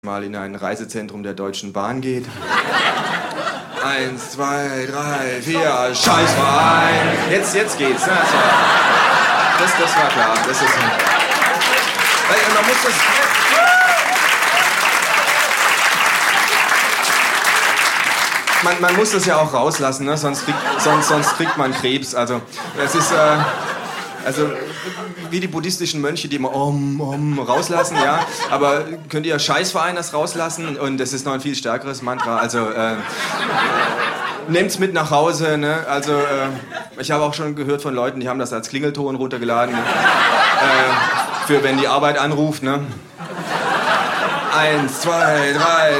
mal in ein Reisezentrum der Deutschen Bahn geht. 1, 2, 3, 4, Scheißverein. Jetzt geht's. Ne? Das war klar. Das ist, man muss das... Man muss das ja auch rauslassen, ne? sonst kriegt man Krebs. Also es ist wie die buddhistischen Mönche, die immer rauslassen, ja. Aber könnt ihr Scheißverein das rauslassen? Und das ist noch ein viel stärkeres Mantra. Also nehmt's mit nach Hause. Ne? Also ich habe auch schon gehört von Leuten, die haben das als Klingelton runtergeladen, für wenn die Arbeit anruft. Ne? 1, 2, 3.